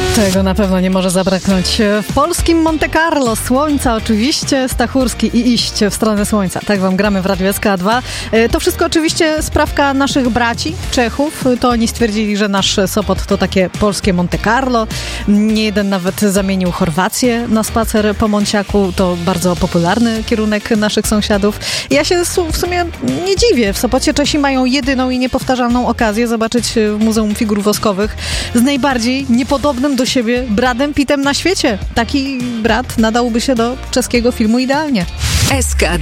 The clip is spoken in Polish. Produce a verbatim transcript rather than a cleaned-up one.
Tego na pewno nie może zabraknąć. W polskim Monte Carlo słońca oczywiście, Stachurski i iść w stronę słońca. Tak wam gramy w Radiu S K dwa. To wszystko oczywiście sprawka naszych braci Czechów. To oni stwierdzili, że nasz Sopot to takie polskie Monte Carlo. Nie jeden nawet zamienił Chorwację na spacer po Monciaku. To bardzo popularny kierunek naszych sąsiadów. Ja się w sumie nie dziwię. W Sopocie Czesi mają jedyną i niepowtarzalną okazję zobaczyć w Muzeum Figur Woskowych z najbardziej niepodobnym do siebie Bradem Pittem na świecie. Taki brat nadałby się do czeskiego filmu idealnie. S K